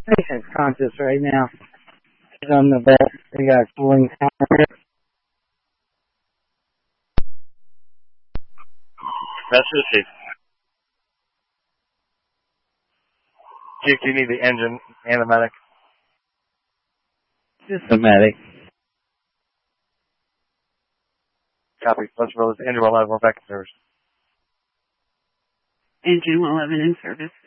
Patient's conscious right now. He's on the bed. We got cooling tower. That's the chief. Chief, do you need the engine and the medic? Just the medic. Copy. Let's roll this. Engine 11, we're back in service. Engine 11 in service.